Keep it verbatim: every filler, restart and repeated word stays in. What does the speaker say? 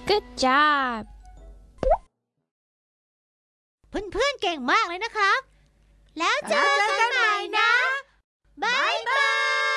Good job เพื่อนๆเก่งมากเลยนะครับ